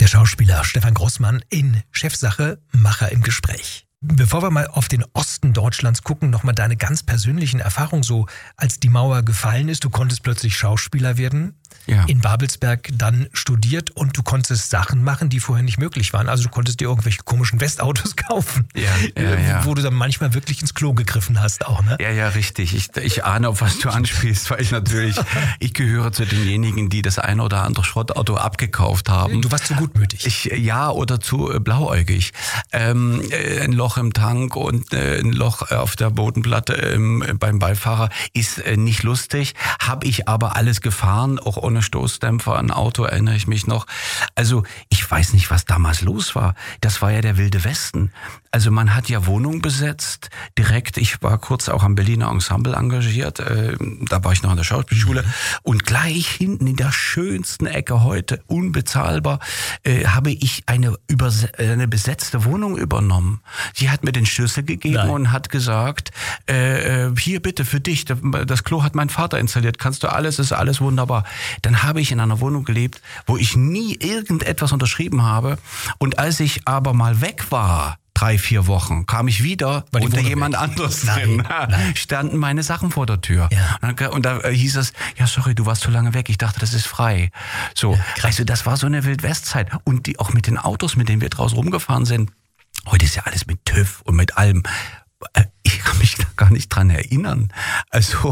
Der Schauspieler Stefan Grossmann in Chefsache, Macher im Gespräch. Bevor wir mal auf den Osten Deutschlands gucken, nochmal deine ganz persönlichen Erfahrungen so, als die Mauer gefallen ist. Du konntest plötzlich Schauspieler werden, in Babelsberg dann studiert und du konntest Sachen machen, die vorher nicht möglich waren. Also du konntest dir irgendwelche komischen Westautos kaufen, wo du dann manchmal wirklich ins Klo gegriffen hast auch, ne? Ja, richtig. Ich ahne, auf was du anspielst, weil ich gehöre zu denjenigen, die das eine oder andere Schrottauto abgekauft haben. Du warst zu gutmütig. Oder zu blauäugig. Ein Loch im Tank und ein Loch auf der Bodenplatte beim Beifahrer ist nicht lustig. Habe ich aber alles gefahren, auch ohne Stoßdämpfer, ein Auto, erinnere ich mich noch. Also ich weiß nicht, was damals los war. Das war ja der wilde Westen. Also man hat ja Wohnungen besetzt, direkt. Ich war kurz auch am Berliner Ensemble engagiert. Da war ich noch an der Schauspielschule. Und gleich hinten in der schönsten Ecke heute, unbezahlbar, habe ich eine besetzte Wohnung übernommen. Sie hat mir den Schlüssel gegeben und hat gesagt, hier bitte für dich, das Klo hat mein Vater installiert, kannst du alles, ist alles wunderbar. Dann habe ich in einer Wohnung gelebt, wo ich nie irgendetwas unterschrieben habe. Und als ich aber mal weg war, 3-4 Wochen, kam ich wieder unter jemand anderes drin. Standen meine Sachen vor der Tür. Ja. Und da hieß es, ja sorry, du warst zu lange weg, ich dachte, das ist frei. So, also das war so eine Wildwestzeit. Und auch mit den Autos, mit denen wir draußen rumgefahren sind, heute ist ja alles mit TÜV und mit allem. Ich kann mich da gar nicht dran erinnern. Also,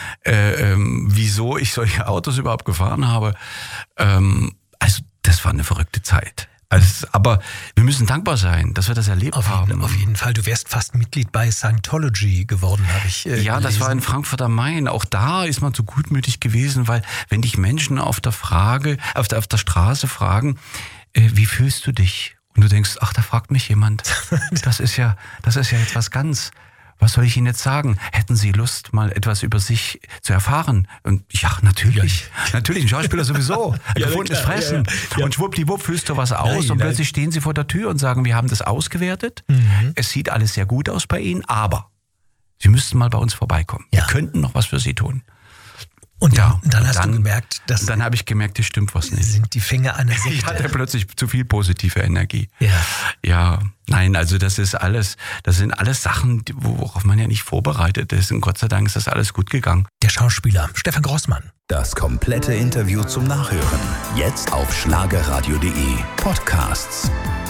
wieso ich solche Autos überhaupt gefahren habe. Also, das war eine verrückte Zeit. Aber wir müssen dankbar sein, dass wir das erlebt haben. Auf jeden Fall. Du wärst fast Mitglied bei Scientology geworden, habe ich gelesen. Das war in Frankfurt am Main. Auch da ist man so gutmütig gewesen, weil wenn dich Menschen auf der Straße fragen, wie fühlst du dich? Und du denkst, ach, da fragt mich jemand. Das ist ja jetzt was ganz. Was soll ich Ihnen jetzt sagen? Hätten Sie Lust, mal etwas über sich zu erfahren? Und ja, natürlich. Natürlich, ein Schauspieler sowieso. Gefundenes Fressen. Ja. Und schwuppdiwupp fühlst du was aus und plötzlich stehen Sie vor der Tür und sagen, wir haben das ausgewertet. Es sieht alles sehr gut aus bei Ihnen, aber Sie müssten mal bei uns vorbeikommen. Wir könnten noch was für Sie tun. Und dann hast du gemerkt, dass... Dann habe ich gemerkt, es stimmt was nicht. Sind die Finger an der Sekte. Ich hatte plötzlich zu viel positive Energie. Ja. Nein, also das sind alles Sachen, worauf man ja nicht vorbereitet ist. Und Gott sei Dank ist das alles gut gegangen. Der Schauspieler Stefan Grossmann. Das komplette Interview zum Nachhören. Jetzt auf schlagerradio.de Podcasts.